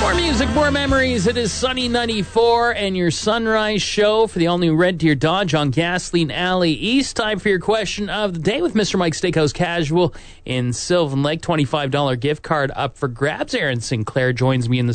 More music, more memories. It is Sunny 94 and your Sunrise Show for the all-new Red Deer Dodge on Gasoline Alley East. Time for your question of the day with Mr. Mike Steakhouse Casual in Sylvan Lake. $25 gift card up for grabs. Aaron Sinclair joins me in the